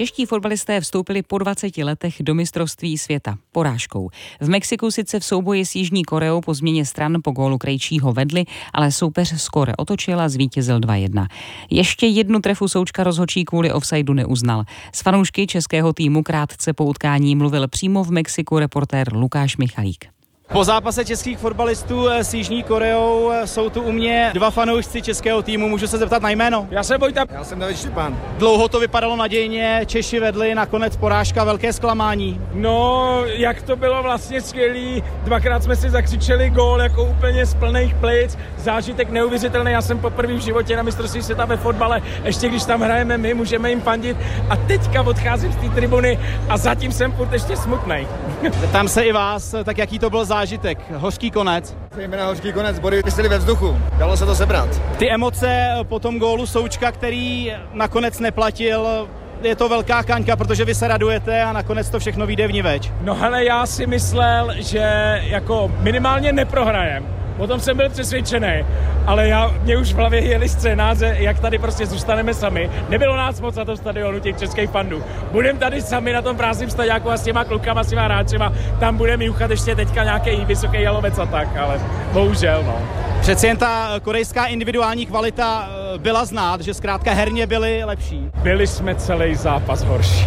Čeští fotbalisté vstoupili po 20 letech do mistrovství světa porážkou. V Mexiku sice v souboji s Jižní Koreou po změně stran po gólu Krejčího vedli, ale soupeř skóre otočil a zvítězil 2-1. Ještě jednu trefu Součka rozhodčí kvůli offsideu neuznal. S fanoušky českého týmu krátce po utkání mluvil přímo v Mexiku reportér Lukáš Michalík. Po zápase českých fotbalistů s Jižní Koreou jsou tu u mě dva fanoušci českého týmu, můžu se zeptat na jméno? Já jsem Vojta. Já jsem David Štěpán. Dlouho to vypadalo nadějně, Češi vedli, nakonec porážka, velké zklamání. No, jak to bylo vlastně skvělý, dvakrát jsme si zakřičeli gól jako úplně z plných plic, zážitek neuvěřitelný, já jsem poprvé v životě na mistrovství světa ve fotbale, ještě když tam hrajeme my, můžeme jim fandit a teďka odcházím z té tribuny a zatím jsem furt ještě smutnej. Tam se i vás, tak jaký to byl zážitek? Hořký konec? Zejména hořký konec, body vysely ve vzduchu, dalo se to sebrat. Ty emoce po tom gólu Součka, který nakonec neplatil, je to velká kaňka, protože vy se radujete a nakonec to všechno vyjde vniveč. No hele, já si myslel, že jako minimálně neprohrajem. O tom jsem byl přesvědčený, ale mě už v hlavě jeli scénáře, jak tady prostě zůstaneme sami. Nebylo nás moc na tom stadionu těch českých fandů. Budeme tady sami na tom prázdným stadiáku a s těma klukama, s těma hráčima. Tam budeme juchat ještě teďka nějaký vysoký jalovec a tak, ale bohužel, no. Přeci jen ta korejská individuální kvalita byla znát, že zkrátka herně byli lepší. Byli jsme celý zápas horší.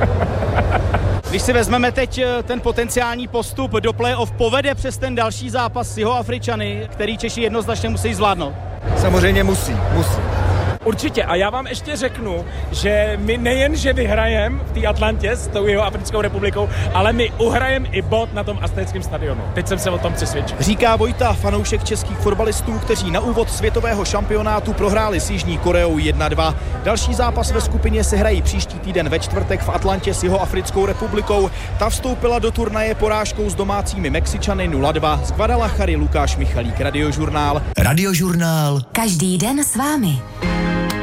Když si vezmeme teď ten potenciální postup do play-off, povede přes ten další zápas s Jihoafričany, který Češi jednoznačně musí zvládnout? Samozřejmě musí. Určitě. A já vám ještě řeknu, že my nejen, že vyhrajeme v té Atlantě s tou Jihoafrickou republikou, ale my uhrajeme i bod na tom aztéckém stadionu. Teď jsem se o tom přesvědčil. Říká Vojta, fanoušek českých fotbalistů, kteří na úvod světového šampionátu prohráli s Jižní Koreou 1-2. Další zápas ve skupině se hrají příští týden ve čtvrtek v Atlantě s Jihoafrickou republikou. Ta vstoupila do turnaje porážkou s domácími Mexičany 0-2. Z Guadalajary Lukáš Michalík, Radiožurnál. Radiožurnál. Každý den s vámi.